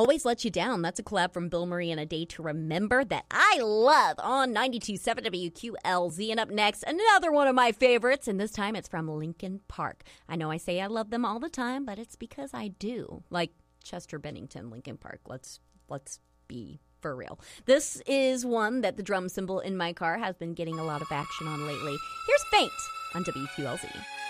Always Let You Down. That's a collab from Bill Murray and A Day to Remember that I love on 92.7 WQLZ. And up next, another one of my favorites, and this time it's from Linkin Park. I know I say I love them all the time, but it's because I do. Like Chester Bennington, Linkin Park. Let's be for real. This is one that the drum cymbal in my car has been getting a lot of action on lately. Here's Faint on WQLZ.